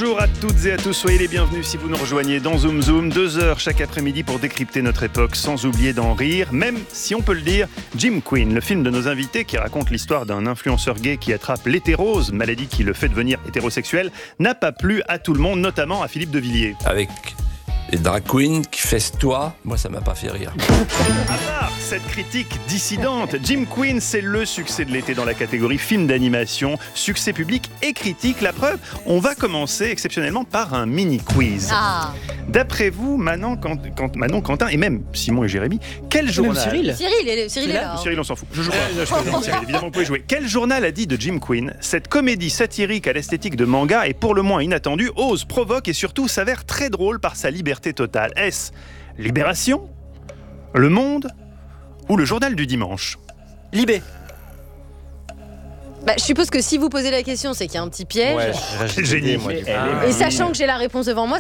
Bonjour à toutes et à tous, soyez les bienvenus si vous nous rejoignez dans Zoom Zoom. 2 heures chaque après-midi pour décrypter notre époque sans oublier d'en rire, même si on peut le dire. Jim Queen, le film de nos invités qui raconte l'histoire d'un influenceur gay qui attrape l'hétérose, maladie qui le fait devenir hétérosexuel, n'a pas plu à tout le monde, notamment à Philippe de Villiers. Avec les drag queens qui festoient, moi ça m'a pas fait rire. À part cette critique dissidente, Jim Queen, c'est le succès de l'été dans la catégorie film d'animation, succès public et critique. La preuve, on va commencer exceptionnellement par un mini-quiz. D'après vous, Manon, Quentin et même Simon et Jérémy, quel journal... Cyril est là. Cyril, on s'en fout. Je joue pas. Cyril, évidemment, vous pouvez jouer. Quel journal a dit de Jim Queen: cette comédie satirique à l'esthétique de manga est pour le moins inattendue, ose, provoque et surtout s'avère très drôle par sa liberté totale. Est-ce Libération, Le Monde ou le Journal du Dimanche? Libé. Je suppose que si vous posez la question, c'est qu'il y a un petit piège. Quel génie. Et sachant que j'ai la réponse devant moi,